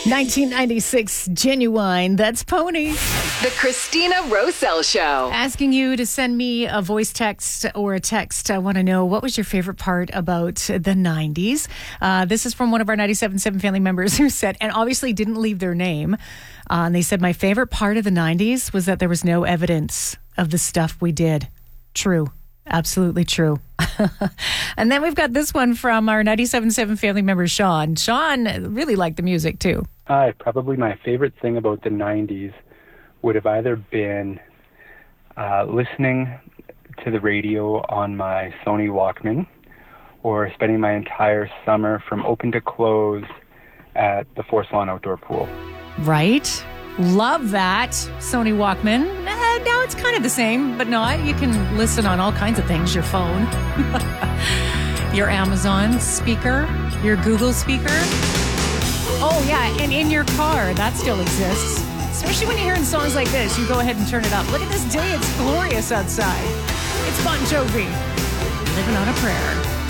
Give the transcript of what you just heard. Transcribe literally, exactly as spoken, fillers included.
nineteen ninety-six Genuine. That's Pony. The Christina Roselle Show. Asking you to send me a voice text or a text. I want to know, what was your favorite part about the nineties? Uh, this is from one of our ninety-seven point seven family members who said, and obviously didn't leave their name. Uh, and they said, my favorite part of the nineties was that there was no evidence of the stuff we did. True. Absolutely true. And then we've got this one from our ninety-seven point seven family member, Sean. Sean really liked the music too. Hi, probably my favorite thing about the nineties would have either been uh, listening to the radio on my Sony Walkman or spending my entire summer from open to close at the Forest Lawn Outdoor Pool. Right? Love that. Sony Walkman. Uh, now it's kind of the same, but no, you can listen on all kinds of things. Your phone, your Amazon speaker, your Google speaker. Oh, yeah, and in your car. That still exists. Especially when you're hearing songs like this, you go ahead and turn it up. Look at this day. It's glorious outside. It's Bon Jovi. Living on a Prayer.